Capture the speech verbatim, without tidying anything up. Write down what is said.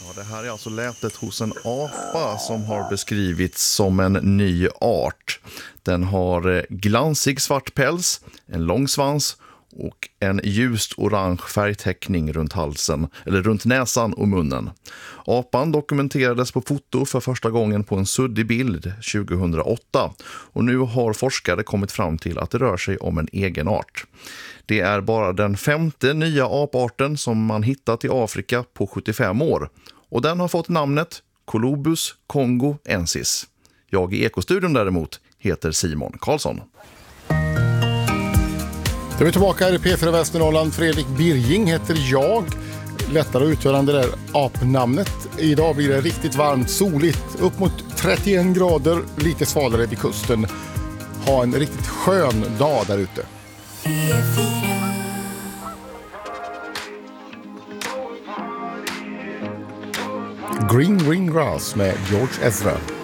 Ja, det här är alltså lätet hos en apa som har beskrivits som en ny art. Den har glansig svart päls, en lång svans och en ljust orange färgteckning runt halsen, eller runt näsan och munnen. Apan dokumenterades på foto för första gången på en suddig bild tjugohundraåtta och nu har forskare kommit fram till att det rör sig om en egen art. Det är bara den femte nya aparten som man hittat i Afrika på sjuttiofem år och den har fått namnet Colobus congoensis. Jag i Ekostudion däremot heter Simon Karlsson. Då är vi tillbaka här i P fyra Västernorrland. Fredrik Birging heter jag. Lättare att uttala det där apnamnet. Idag blir det riktigt varmt, soligt, upp mot trettioen grader, lite svalare vid kusten. Ha en riktigt skön dag där ute. Green Green Grass med George Ezra.